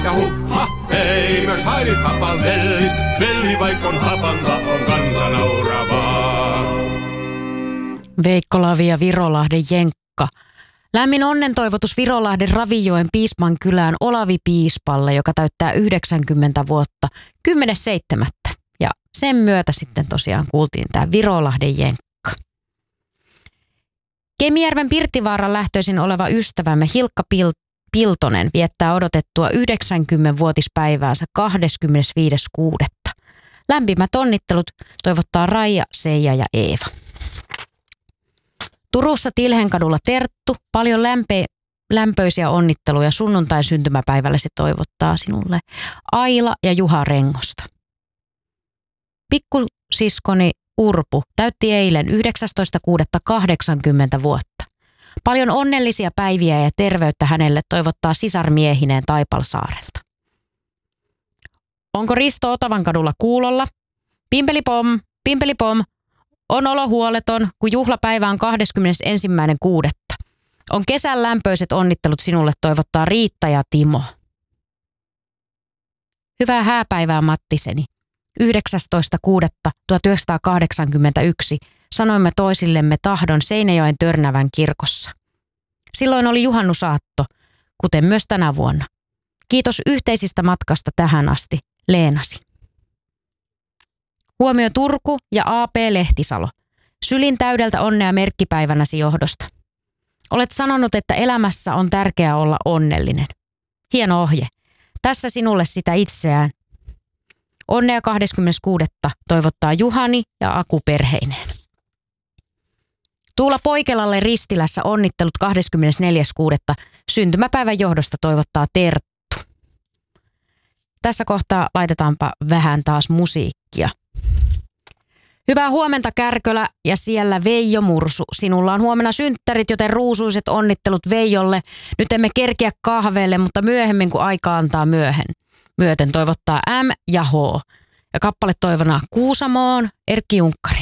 ja hupha, hei myös Hairit Hapan vellit. Velli vaikon hapanta on kansa nauravaa. Veikko Lavi ja Virolahden Jenkka. Lämmin onnentoivotus Virolahden Ravijoen Piisman kylään Olavi Piispalle, joka täyttää 90 vuotta 10.7. Ja sen myötä sitten tosiaan kuultiin tämä Virolahden Jenkka. Kemijärven Pirttivaaran lähtöisin oleva ystävämme Hilkka Piltonen viettää odotettua 90-vuotispäiväänsä 25.6. Lämpimät onnittelut toivottaa Raija, Seija ja Eeva. Turussa Tilhenkadulla Terttu, paljon lämpöisiä onnitteluja sunnuntain syntymäpäivälläsi toivottaa sinulle Aila ja Juha Rengosta. Pikkusiskoni Urpu täytti eilen 19.6.80 vuotta. Paljon onnellisia päiviä ja terveyttä hänelle toivottaa sisarmiehineen Taipalsaarelta. Onko Risto Otavankadulla kuulolla? Pimpelipom, pimpelipom. On olo huoleton, kun juhlapäivä on 21.6. On kesän lämpöiset onnittelut sinulle toivottaa Riitta ja Timo. Hyvää hääpäivää Mattiseni. 19.6.1981 sanoimme toisillemme tahdon Seinäjoen Törnävän kirkossa. Silloin oli juhannusaatto, kuten myös tänä vuonna. Kiitos yhteisistä matkasta tähän asti, Leenasi. Huomio Turku ja A.P. Lehtisalo. Sylin täydeltä onnea merkkipäivänäsi johdosta. Olet sanonut, että elämässä on tärkeää olla onnellinen. Hieno ohje. Tässä sinulle sitä itseään. Onnea 26. toivottaa Juhani ja Aku perheineen. Tuula Poikelalle Ristilässä onnittelut 24.6. syntymäpäivän johdosta toivottaa Terttu. Tässä kohtaa laitetaanpa vähän taas musiikkia. Hyvää huomenta Kärkölä ja siellä Veijo Mursu. Sinulla on huomenna synttärit, joten ruusuiset onnittelut Veijolle. Nyt emme kerkiä kahveelle, mutta myöhemmin kun aika antaa myöten toivottaa M ja H. Ja kappale toivona Kuusamoon Erkki Junkkari.